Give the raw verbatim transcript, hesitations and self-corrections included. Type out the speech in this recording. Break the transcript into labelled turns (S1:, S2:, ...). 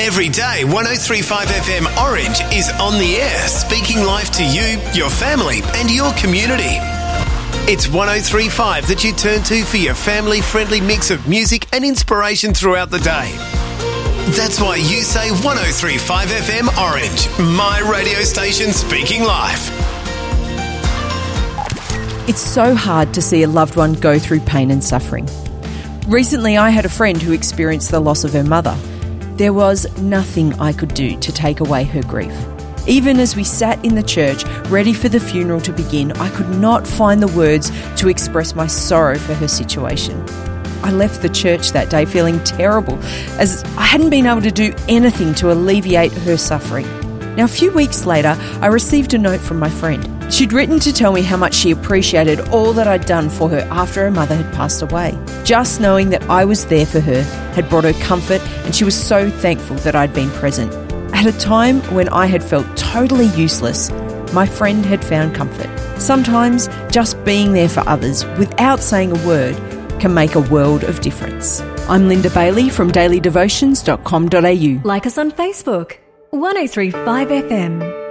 S1: Every day, one oh three point five F M Orange is on the air, speaking life to you, your family and your community. It's one oh three point five that you turn to for your family-friendly mix of music and inspiration throughout the day. That's why you say one oh three point five F M Orange, my radio station speaking life.
S2: It's so hard to see a loved one go through pain and suffering. Recently, I had a friend who experienced the loss of her mother. There was nothing I could do to take away her grief. Even as we sat in the church, ready for the funeral to begin, I could not find the words to express my sorrow for her situation. I left the church that day feeling terrible, as I hadn't been able to do anything to alleviate her suffering. Now, a few weeks later, I received a note from my friend. She'd written to tell me how much she appreciated all that I'd done for her after her mother had passed away. Just knowing that I was there for her had brought her comfort, and she was so thankful that I'd been present. At a time when I had felt totally useless, my friend had found comfort. Sometimes just being there for others without saying a word can make a world of difference. I'm Linda Bailey from daily devotions dot com dot a u.
S3: Like us on Facebook, one oh three point five F M.